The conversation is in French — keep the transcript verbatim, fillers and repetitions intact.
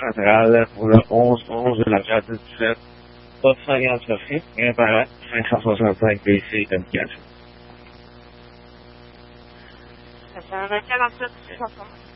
centrale pour le onze onze de la rue dix-sept. Pas de cinquante surface, un par un, cinq cent soixante-cinq B C M quatre. Ça fait un quarante-sept, six cent soixante.